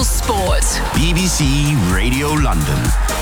Total Sport. BBC Radio London.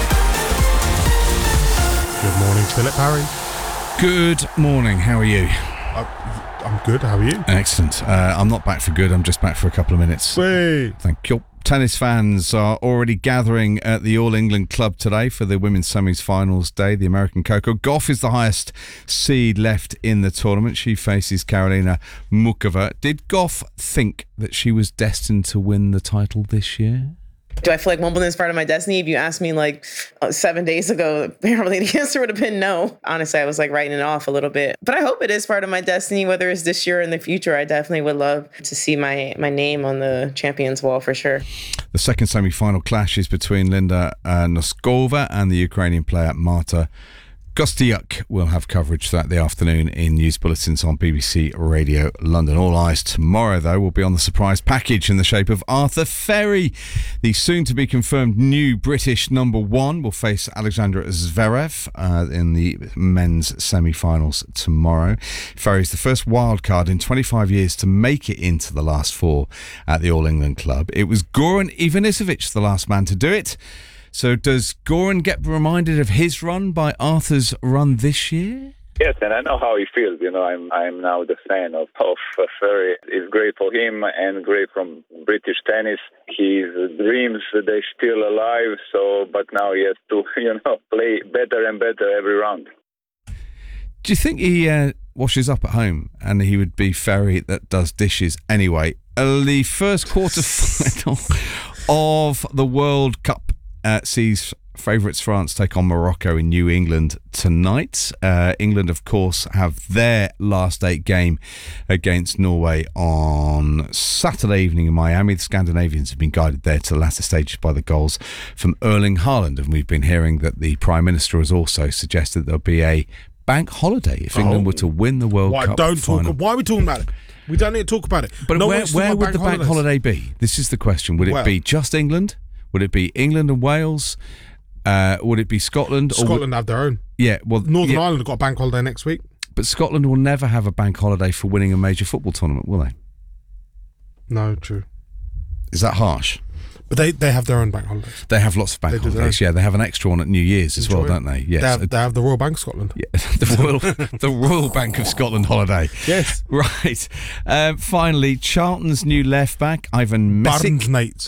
Good morning, Philip. Harry. Good morning. How are you? I'm good. How are you? Excellent. I'm not back for good. I'm just back for a couple of minutes. Wait. Thank you. Tennis fans are already gathering at the All England Club today for the women's semis-finals day. The American Coco Gauff is the highest seed left in the tournament. She faces Karolina Muchova. Did Gauff think that she was destined to win the title this year? Do I feel like Wimbledon is part of my destiny? If you asked me 7 days ago, apparently the answer would have been no. Honestly, I was writing it off a little bit. But I hope it is part of my destiny, whether it's this year or in the future. I definitely would love to see my name on the champions wall for sure. The second semi-final clash is between Linda Noskova and the Ukrainian player Marta Kostyuk. Will have coverage throughout the afternoon in news bulletins on BBC Radio London. All eyes tomorrow, though, will be on the surprise package in the shape of Arthur Ferry. The soon-to-be-confirmed new British number one will face Alexander Zverev in the men's semi-finals tomorrow. Ferry's the first wildcard in 25 years to make it into the last four at the All England Club. It was Goran Ivanisevic, the last man to do it. So does Goran get reminded of his run by Arthur's run this year? Yes, and I know how he feels. I'm now the fan of Ferry. It's great for him and great from British tennis. His dreams, they're still alive. But now he has to, play better and better every round. Do you think he washes up at home and he would be Ferry that does dishes anyway? The first quarter-final of the World Cup sees favourites France take on Morocco in New England tonight. England, of course, have their last 8 game against Norway on Saturday evening in Miami. The Scandinavians have been guided there to the latter stages by the goals from Erling Haaland, and we've been hearing that the Prime Minister has also suggested there'll be a bank holiday if England were to win the World Cup final. Why are we talking about it? We don't need to talk about it. But where would the bank holiday be? This is the question. Would it be just England? Would it be England and Wales? Would it be Scotland? Scotland have their own. Yeah, well, Northern Ireland have got a bank holiday next week. But Scotland will never have a bank holiday for winning a major football tournament, will they? No, true. Is that harsh? But they have their own bank holidays. They have lots of bank holidays. Yeah, they have an extra one at New Year's as well, don't they? Yes, they have the Royal Bank of Scotland. Yeah, the Royal Bank of Scotland holiday. Yes, right. Finally, Charlton's new left back Ivan Mesic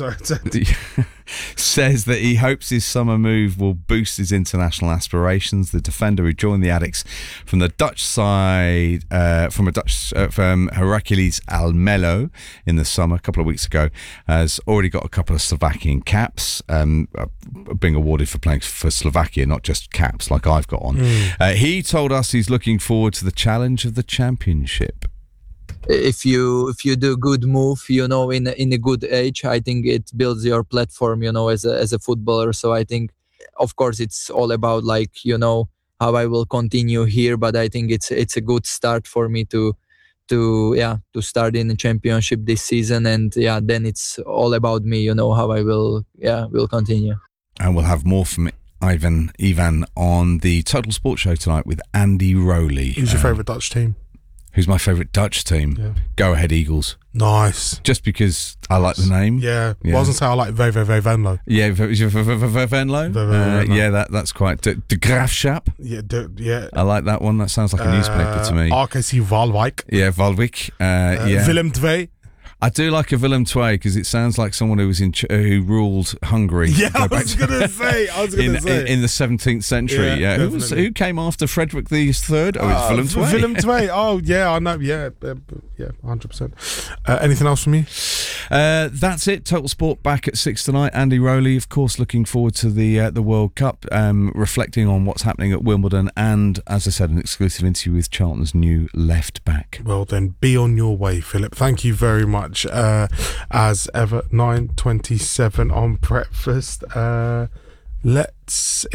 says that he hopes his summer move will boost his international aspirations. The defender who joined the Addicks from the Dutch side, from Heracles Almelo in the summer a couple of weeks ago, has already got a couple of Slovakian caps, being awarded for playing for Slovakia, not just caps like I've got on. He told us he's looking forward to the challenge of the championship. If you do good move, in a good age, I think it builds your platform, as a footballer. So I think, of course, it's all about how I will continue here. But I think it's a good start for me to start in the championship this season, and then it's all about me. How I will continue. And we'll have more from Ivan on the Total Sports Show tonight with Andy Rowley. Who's your favourite Dutch team? Who's my favourite Dutch team? Yeah. Go Ahead Eagles. Nice. Just because I like the name. Yeah. Well, I was going to say I like VVV Venlo. Yeah, Venlo? Yeah, that's quite... De Graafschap. Yeah. I like that one. That sounds like a newspaper to me. RKC Waalwijk. Yeah, Waalwijk. Willem II. I do like a Willem II because it sounds like someone who was who ruled Hungary. Yeah, I was going to say. In the 17th century. Yeah. Who came after Frederick III? Oh, it's Willem II. Willem II. Oh, yeah, I know. Yeah, 100%. Anything else from you? That's it. Total Sport back at 6 tonight. Andy Rowley, of course, looking forward to the World Cup, reflecting on what's happening at Wimbledon, and, as I said, an exclusive interview with Charlton's new left back. Well, then, be on your way, Philip. Thank you very much. As ever, 9:27 on breakfast. You're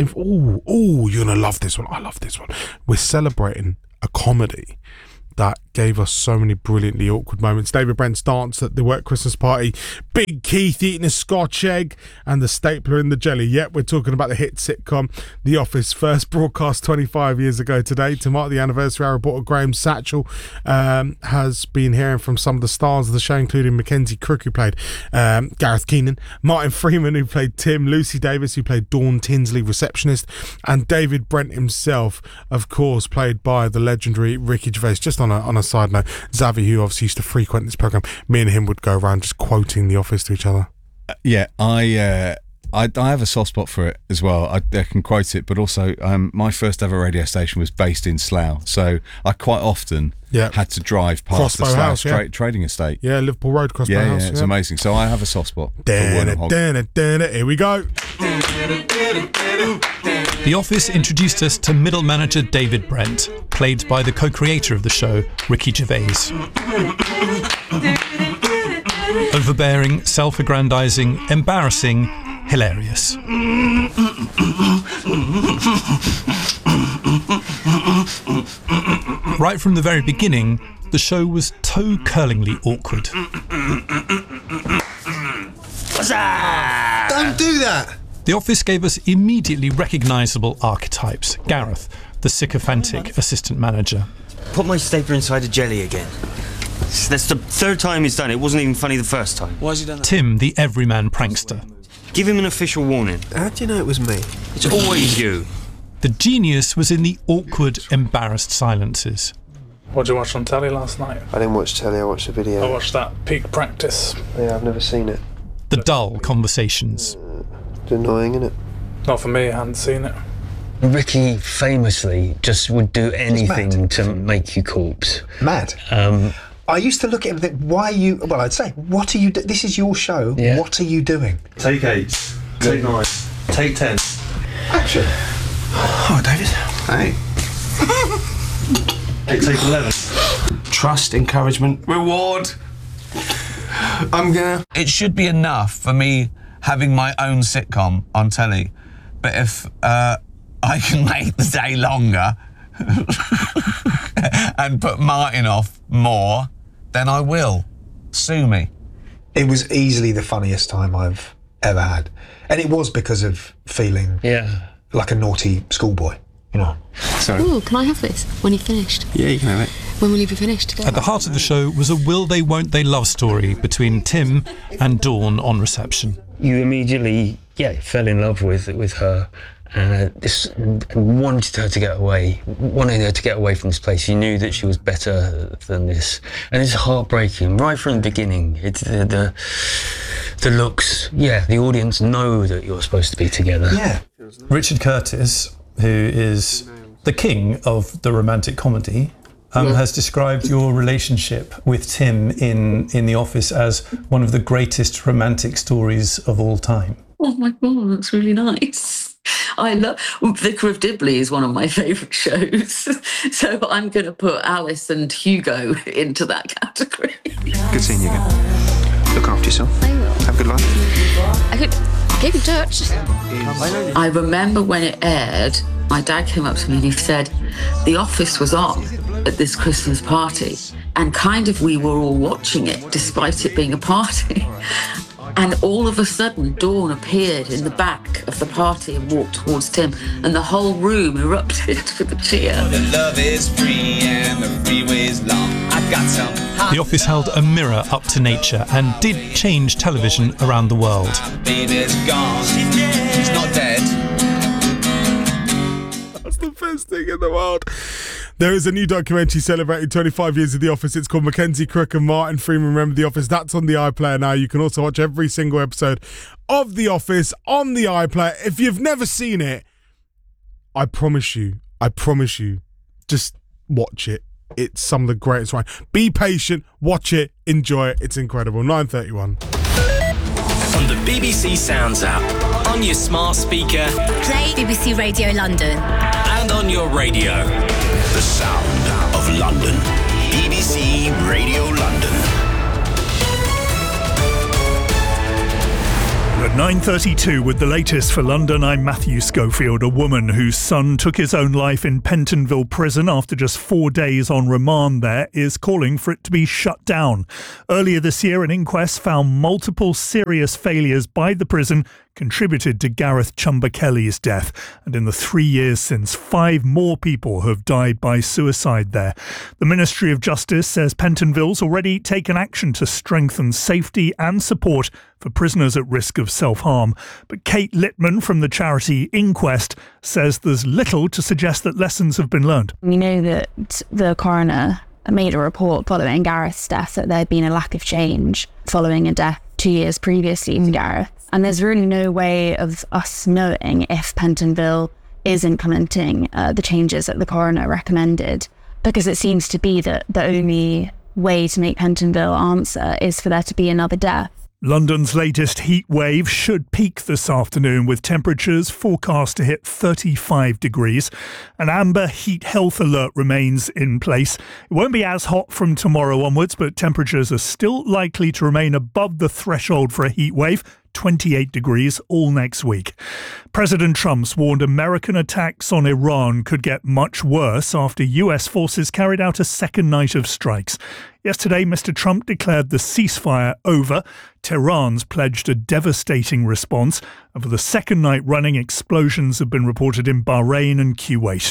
gonna love this one. I love this one. We're celebrating a comedy that gave us so many brilliantly awkward moments. David Brent's dance at the work Christmas party, Big Keith eating a Scotch egg, and the stapler in the jelly. Yep, we're talking about the hit sitcom The Office, first broadcast 25 years ago today. To mark the anniversary, our reporter Graham Satchell has been hearing from some of the stars of the show, including Mackenzie Crook, who played Gareth Keenan, Martin Freeman, who played Tim, Lucy Davis, who played Dawn Tinsley, receptionist, and David Brent himself, of course, played by the legendary Ricky Gervais. Just on a side note, Xavi, who obviously used to frequent this programme, me and him would go around just quoting The Office to each other. Yeah, I have a soft spot for it as well. I can quote it, but also my first ever radio station was based in Slough, so I quite often had to drive past Crossbow the Slough House, trading estate. Yeah, Liverpool Road, Crossbow House. Yeah, it's amazing. So I have a soft spot for Werner Hogg. Here we go. The Office introduced us to middle manager David Brent, played by the co-creator of the show, Ricky Gervais. Overbearing, self-aggrandizing, embarrassing, hilarious. Right from the very beginning, the show was toe-curlingly awkward. Don't do that! The Office gave us immediately recognisable archetypes. Gareth, the sycophantic assistant manager. Put my stapler inside a jelly again. That's the third time he's done it. It wasn't even funny the first time. Why has he done that? Tim, the everyman prankster. Give him an official warning. How do you know it was me? It's always you. The genius was in the awkward, embarrassed silences. What did you watch on telly last night? I didn't watch telly, I watched a video. I watched that Peak Practice. Yeah, I've never seen it. The dull conversations. It's annoying, isn't it? Not for me, I hadn't seen it. Ricky famously just would do anything to make you corpse. Mad. I used to look at him and think, why are you... Well, I'd say, what are you... This is your show. Yeah. What are you doing? Take 8. Take 9. Take 10. Action. Oh, David. Hey. Take 11. Trust, encouragement, reward. I'm gonna... It should be enough for me having my own sitcom on telly, but if I can make the day longer and put Martin off more, then I will. Sue me. It was easily the funniest time I've ever had. And it was because of feeling like a naughty schoolboy, you know. Sorry. Ooh, can I have this when you've finished? Yeah, you can have it. When will you be finished? At the heart of the show was a will they won't they love story between Tim and Dawn on reception. You immediately, fell in love with her. Wanted her to get away, wanted her to get away from this place. You knew that she was better than this, and it's heartbreaking right from the beginning. It's the looks. The audience know that you're supposed to be together. Yeah. Richard Curtis, who is the king of the romantic comedy, has described your relationship with Tim in The Office as one of the greatest romantic stories of all time. Oh my God, that's really nice. I love Vicar of Dibley is one of my favourite shows, so I'm going to put Alice and Hugo into that category. Good seeing you again. Look after yourself. I will. Have a good life. I could keep in touch. I remember when it aired, my dad came up to me and he said, The Office was on at this Christmas party, and kind of we were all watching it despite it being a party. And all of a sudden, Dawn appeared in the back of the party and walked towards Tim, and the whole room erupted with a cheer. The love is free and the freeway's long. I've got some. The Office held a mirror up to nature and did change television around the world. Baby's gone. She's not dead. That's the best thing in the world. There is a new documentary celebrating 25 years of The Office. It's called Mackenzie Crook and Martin Freeman Remember The Office. That's on the iPlayer now. You can also watch every single episode of The Office on the iPlayer. If you've never seen it, I promise you, just watch it. It's some of the greatest writing. Be patient, watch it, enjoy it. It's incredible. 9:31. On the BBC Sounds app, on your smart speaker, play BBC Radio London, and on your radio. The sound of London. BBC Radio London. At 9:32 with the latest for London. I'm Matthew Schofield. A woman whose son took his own life in Pentonville prison after just 4 days on remand there is calling for it to be shut down. Earlier this year, an inquest found multiple serious failures by the prison contributed to Gareth Chumba Kelly's death. And in the 3 years since, 5 more people have died by suicide there. The Ministry of Justice says Pentonville's already taken action to strengthen safety and support for prisoners at risk of self-harm. But Kate Littman from the charity Inquest says there's little to suggest that lessons have been learned. We know that the coroner made a report following Gareth's death that there had been a lack of change following a death 2 years previously for Gareth. And there's really no way of us knowing if Pentonville is implementing the changes that the coroner recommended, because it seems to be that the only way to make Pentonville answer is for there to be another death. London's latest heat wave should peak this afternoon with temperatures forecast to hit 35 degrees. An amber heat health alert remains in place. It won't be as hot from tomorrow onwards, but temperatures are still likely to remain above the threshold for a heat wave, 28 degrees all next week. President Trump's warned American attacks on Iran could get much worse after US forces carried out a second night of strikes. Yesterday, Mr. Trump declared the ceasefire over. Tehran's pledged a devastating response. And for the second night running, explosions have been reported in Bahrain and Kuwait.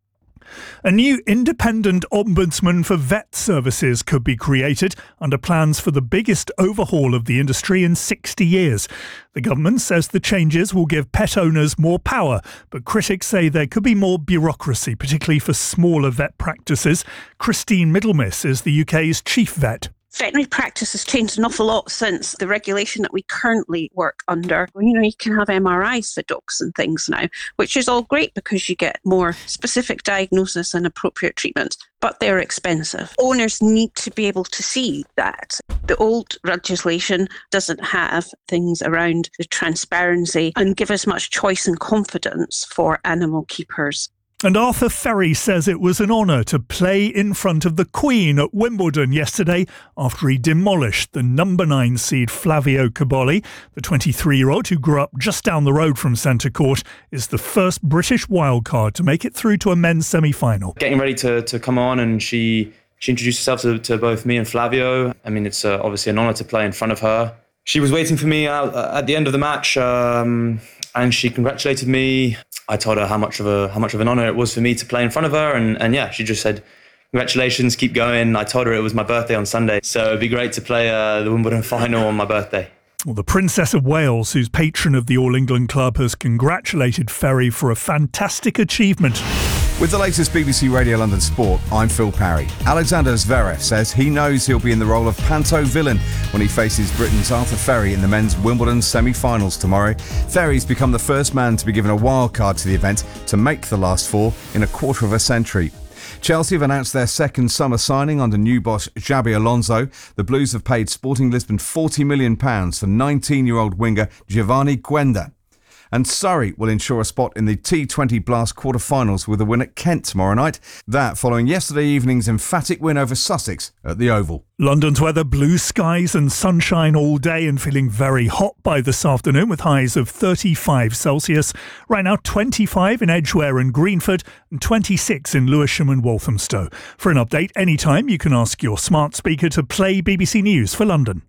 A new independent ombudsman for vet services could be created under plans for the biggest overhaul of the industry in 60 years. The government says the changes will give pet owners more power, but critics say there could be more bureaucracy, particularly for smaller vet practices. Christine Middlemiss is the UK's chief vet. Veterinary practice has changed an awful lot since the regulation that we currently work under. You can have MRIs for dogs and things now, which is all great because you get more specific diagnosis and appropriate treatment, but they're expensive. Owners need to be able to see that. The old legislation doesn't have things around the transparency and give as much choice and confidence for animal keepers. And Arthur Ferry says it was an honour to play in front of the Queen at Wimbledon yesterday after he demolished the number 9 seed Flavio Cobolli. The 23-year-old, who grew up just down the road from Centre Court, is the first British wildcard to make it through to a men's semi-final. Getting ready to come on, and she introduced herself to both me and Flavio. I mean, it's obviously an honour to play in front of her. She was waiting for me out at the end of the match, and she congratulated me. I told her how much of an honour it was for me to play in front of her, and yeah, she just said, congratulations, keep going. I told her it was my birthday on Sunday, so it'd be great to play the Wimbledon final on my birthday. Well, the Princess of Wales, who's patron of the All England Club, has congratulated Ferry for a fantastic achievement. With the latest BBC Radio London Sport, I'm Phil Parry. Alexander Zverev says he knows he'll be in the role of Panto villain when he faces Britain's Arthur Ferry in the men's Wimbledon semi-finals tomorrow. Ferry's become the first man to be given a wild card to the event to make the last 4 in a quarter of a century. Chelsea have announced their second summer signing under new boss Xabi Alonso. The Blues have paid Sporting Lisbon £40 million for 19-year-old winger Giovanni Guenda. And Surrey will ensure a spot in the T20 Blast quarter-finals with a win at Kent tomorrow night. That following yesterday evening's emphatic win over Sussex at the Oval. London's weather, blue skies and sunshine all day and feeling very hot by this afternoon with highs of 35 Celsius. Right now 25 in Edgware and Greenford and 26 in Lewisham and Walthamstow. For an update anytime, you can ask your smart speaker to play BBC News for London.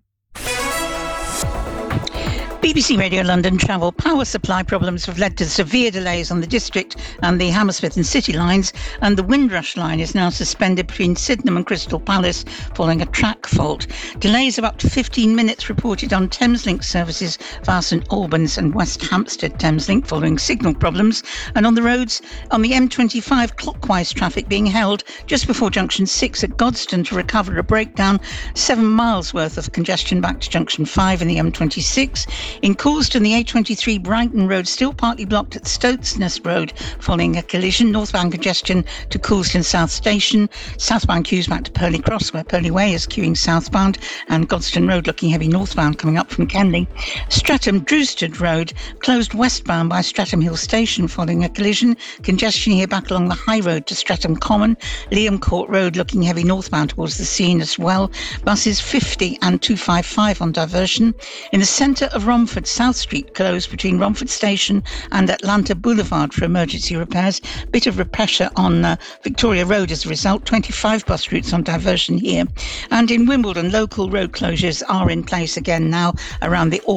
BBC Radio London travel power supply problems have led to severe delays on the District and the Hammersmith and City lines, and the Windrush line is now suspended between Sydenham and Crystal Palace following a track fault. Delays of up to 15 minutes reported on Thameslink services via St Albans and West Hampstead Thameslink following signal problems, and on the roads, on the M25 clockwise traffic being held just before Junction 6 at Godstone to recover a breakdown, 7 miles worth of congestion back to Junction 5 in the M26. In Coulston, the A23 Brighton Road still partly blocked at Stoatsness Road following a collision. Northbound congestion to Coulston South Station. Southbound queues back to Purley Cross, where Purley Way is queuing southbound, and Godstone Road looking heavy northbound coming up from Kenley. Streatham Drewstead Road closed westbound by Streatham Hill Station following a collision. Congestion here back along the High Road to Streatham Common. Liam Court Road looking heavy northbound towards the scene as well. Buses 50 and 255 on diversion. In the centre of Rom Romford South Street closed between Romford Station and Atlanta Boulevard for emergency repairs. Bit of pressure on Victoria Road as a result. 25 bus routes on diversion here. And in Wimbledon, local road closures are in place again now around the